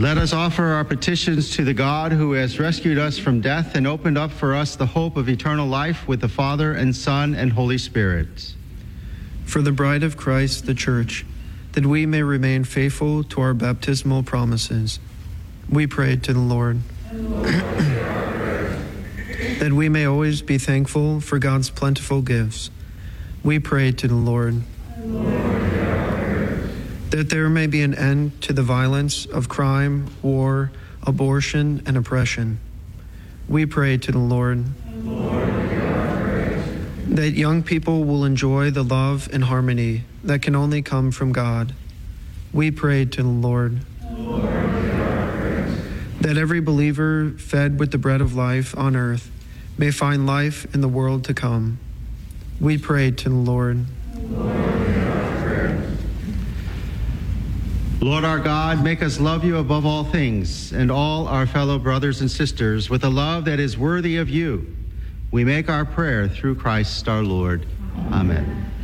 Let us offer our petitions to the God who has rescued us from death and opened up for us the hope of eternal life with the Father and Son and Holy Spirit. For the bride of Christ, the Church, that we may remain faithful to our baptismal promises, we pray to the Lord. That we may always be thankful for God's plentiful gifts, we pray to the Lord. That there may be an end to the violence of crime, war, abortion, and oppression, we pray to the Lord. That young people will enjoy the love and harmony that can only come from God, we pray to the Lord. That every believer fed with the bread of life on earth may find life in the world to come, we pray to the Lord. Lord our God, make us love you above all things and all our fellow brothers and sisters with a love that is worthy of you. We make our prayer through Christ our Lord. Amen.